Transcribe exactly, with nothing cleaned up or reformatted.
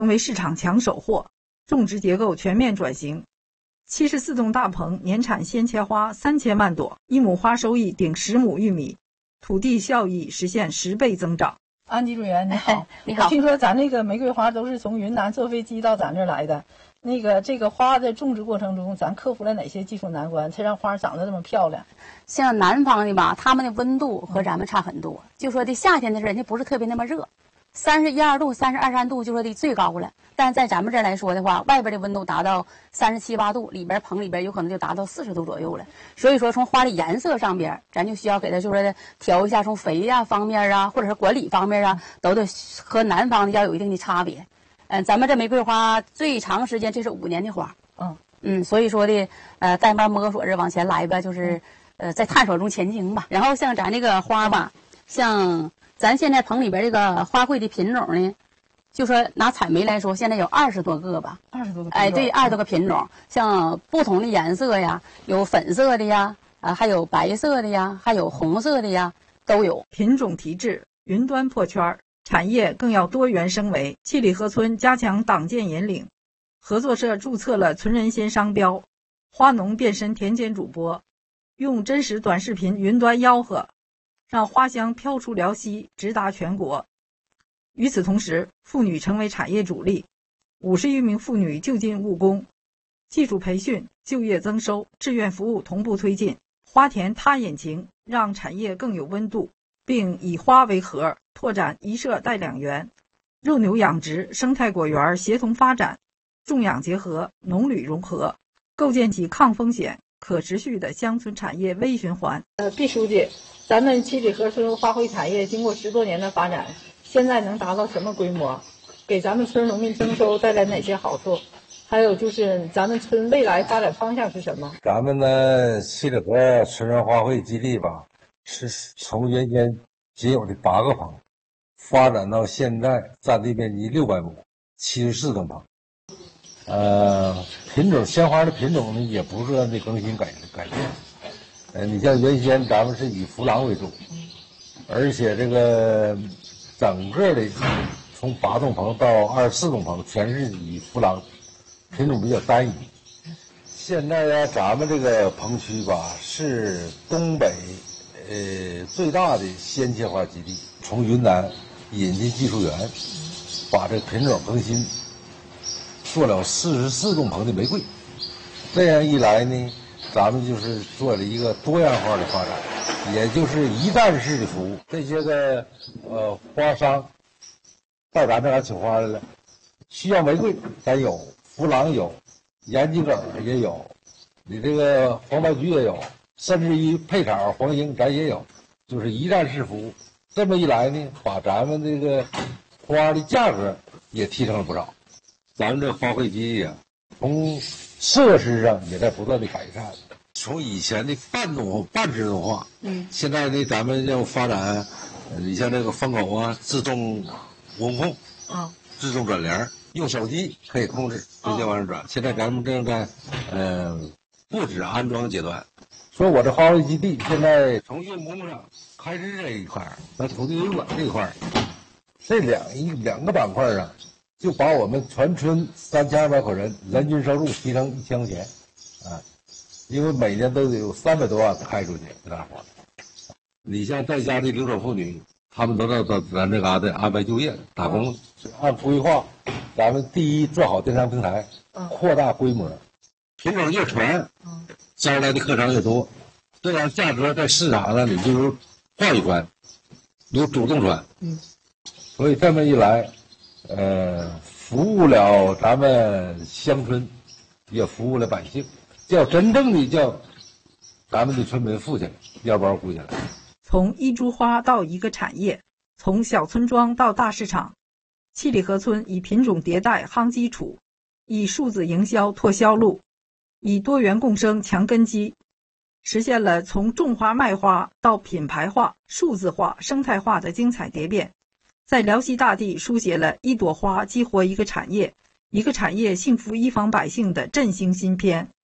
成为市场抢手货，种植结构全面转型。七十四栋大棚年产鲜切花三千万朵，一亩花收益顶十亩玉米，土地效益实现十倍增长。 安吉主任你好， 你好。 听说咱这个玫瑰花都是从云南坐飞机到咱这儿来的，那个这个花的种植过程中，咱克服了哪些技术难关，才让花长得这么漂亮？ 像南方的吧，他们的温度和咱们差很多。就说的夏天的时候，人家不是特别那么热，三十一二度、三十二三度就说的最高了。但是在咱们这儿来说的话，外边的温度达到三十七八度，里边棚里边有可能就达到四十度左右了。所以说，从花的颜色上边，咱就需要给它就说的调一下，从肥呀方面啊，或者是管理方面啊，都得和南方的要有一定的差别。嗯，咱们这玫瑰花最长时间这是五年的花。 嗯嗯，所以说的呃，慢慢摸索着往前来吧，就是呃，在探索中前进吧。然后像咱这个花吧，像咱现在棚里边这个花卉的品种呢，就说拿采梅来说，现在有二十多个吧。 二十多个品种。 哎，对，二十多个品种，像不同的颜色呀，有粉色的呀，啊，还有白色的呀，还有红色的呀，都有。 品种提质，云端破圈，产业更要多元升维。七里河村加强党建引领，合作社注册了存人鲜商标，花农变身田间主播，用真实短视频云端吆喝，让花香飘出辽西，直达全国。与此同时，妇女成为产业主力，五十余名妇女就近务工，技术培训、就业增收、志愿服务同步推进。花田他引擎，让产业更有温度，并以花为核，拓展一社带两园，肉牛养殖、生态果园协同发展，种养结合、农旅融合，构建起抗风险、可持续的乡村产业微循环。 呃，毕书记，咱们七里河村花卉产业经过十多年的发展，现在能达到什么规模？给咱们村农民增收带来哪些好处？还有就是咱们村未来发展方向是什么？ 咱们呢，七里河村人花卉基地吧，是从原先仅有的八个棚，发展到现在占地面积六百亩，七十四栋棚。呃，品种鲜花的品种呢，也不断的更新改改变。呃，你像原先咱们是以弗朗为主，而且这个整个的从八栋棚到二十四栋棚，全是以弗朗，品种比较单一。现在呢，咱们这个棚区吧，是东北呃最大的鲜切花基地，从云南引进技术员，把这个品种更新，做了四十四栋棚的玫瑰。这样一来呢，咱们就是做了一个多样化的发展，也就是一站式的服务。这些个呃花商到咱这来取花来了，需要玫瑰咱有，弗朗有，延吉葛也有，你这个黄白菊也有，甚至于配草黄英咱也有，就是一站式服务。这么一来呢，把咱们这个花的价格也提升了不少。咱们这花卉基地啊，从设施上也在不断的改善。从以前的半动半自动化，嗯，现在呢，咱们要发展，你像这个风口啊，自动温控，啊，自动转帘，用手机可以控制，直接往上转。现在咱们正在，呃，布置安装阶段。说我这花卉基地现在从运工上开支这一块，和土地维管这一块，这两一两个板块啊，就把我们全村三千二百口人人均收入提升一千块钱，啊，因为每年都得有三百多万开出去这大花。你像在家的留守妇女，他们都到到咱这嘎达安排就业打工，按规划，咱们第一做好电商平台，扩大规模，品种越传，招来的客商越多，这样价格在市场上你就有话语权，有主动权。嗯，所以这么一来，呃，服务了咱们乡村，也服务了百姓，叫真正的叫咱们的村民富起来，腰包鼓起来。 从一株花到一个产业，从小村庄到大市场，七里河村以品种迭代夯基础，以数字营销拓销路，以多元共生强根基，实现了从种花卖花到品牌化、数字化、生态化的精彩蝶变，在辽西大地书写了一朵花激活一个产业，一个产业幸福一方百姓的振兴新篇。